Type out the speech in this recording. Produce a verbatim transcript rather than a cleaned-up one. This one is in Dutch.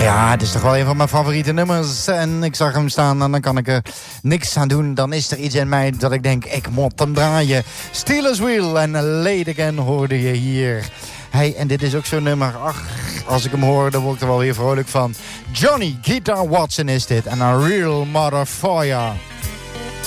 ja, het is toch wel een van mijn favoriete nummers. En ik zag hem staan en dan kan ik er niks aan doen. Dan is er iets in mij dat ik denk, ik moet hem draaien. Steelers Wheel en Late Again hoorde je hier. Hey, en dit is ook zo'n nummer. Ach, als ik hem hoor, dan word ik er wel weer vrolijk van. Johnny Guitar Watson is dit. En A Real Mother for Ya.